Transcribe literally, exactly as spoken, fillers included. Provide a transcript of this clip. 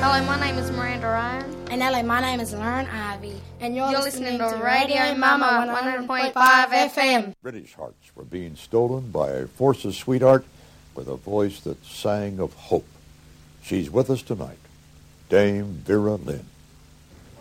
Hello, my name is Miranda Ryan. And hello, my name is Lauren Ivy. And you're, You're listening, listening to to Radio Mama one hundred point five F M. British hearts were being stolen by a force's sweetheart with a voice that sang of hope. She's with us tonight, Dame Vera Lynn.